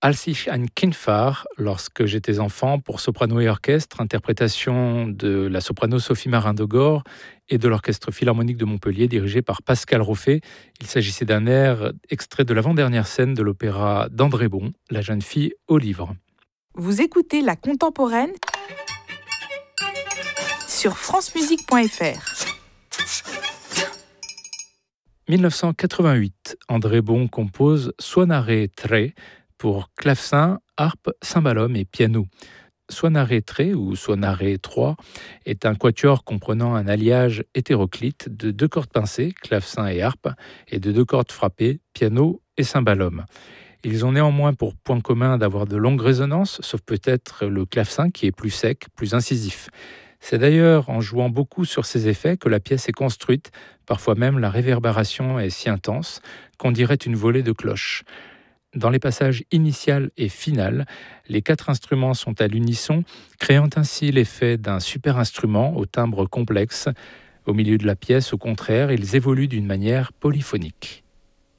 Als ich ein Kind war, lorsque j'étais enfant, pour soprano et orchestre, interprétation de la soprano Sophie Marin-Degord et de l'Orchestre Philharmonique de Montpellier, dirigé par Pascal Roffet. Il s'agissait d'un air extrait de l'avant-dernière scène de l'opéra d'André Bon, La jeune fille au livre. Vous écoutez La Contemporaine sur francemusique.fr. 1988, André Bon compose Suonare tre pour clavecin, harpe, cymbalum et piano. Suonare tre ou Suonare 3 est un quatuor comprenant un alliage hétéroclite de 2 cordes pincées, clavecin et harpe, et de 2 cordes frappées, piano et cymbalum. Ils ont néanmoins pour point commun d'avoir de longues résonances, sauf peut-être le clavecin qui est plus sec, plus incisif. C'est d'ailleurs en jouant beaucoup sur ces effets que la pièce est construite, parfois même la réverbération est si intense qu'on dirait une volée de cloches. Dans les passages initial et final, les 4 instruments sont à l'unisson, créant ainsi l'effet d'un super instrument au timbre complexe. Au milieu de la pièce, au contraire, ils évoluent d'une manière polyphonique.